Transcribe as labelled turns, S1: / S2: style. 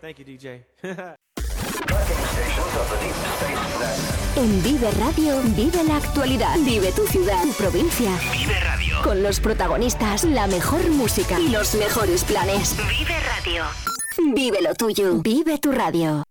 S1: Thank you, DJ.
S2: En Vive Radio, vive la actualidad, vive tu ciudad, tu provincia.
S3: Vive Radio.
S2: Con los protagonistas, la mejor música y los mejores planes.
S3: Vive Radio.
S2: Vive lo tuyo, vive tu radio.